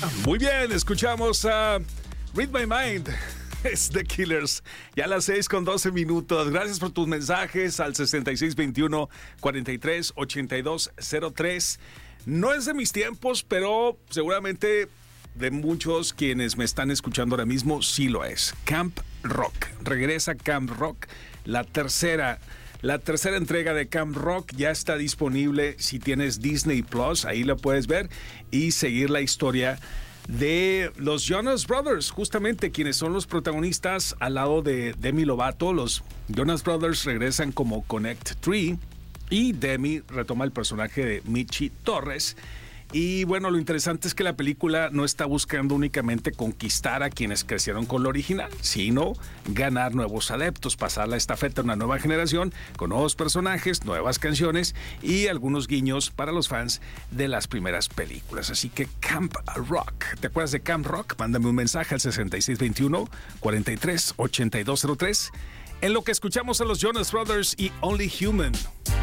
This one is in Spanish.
Muy bien, escuchamos a Read My Mind. Es The Killers. Ya a las 6:12. Gracias por tus mensajes al 6621-438203. No es de mis tiempos, pero seguramente de muchos quienes me están escuchando ahora mismo sí lo es. Camp Rock. Regresa Camp Rock. La tercera entrega de Camp Rock ya está disponible si tienes Disney Plus. Ahí la puedes ver y seguir la historia de los Jonas Brothers, justamente quienes son los protagonistas al lado de Demi Lovato. Los Jonas Brothers regresan como Connect 3 y Demi retoma el personaje de Michi Torres. Y bueno, lo interesante es que la película no está buscando únicamente conquistar a quienes crecieron con lo original, sino ganar nuevos adeptos, pasar la estafeta a una nueva generación con nuevos personajes, nuevas canciones y algunos guiños para los fans de las primeras películas. Así que Camp Rock. ¿Te acuerdas de Camp Rock? Mándame un mensaje al 6621-438203. En lo que escuchamos a los Jonas Brothers y Only Human.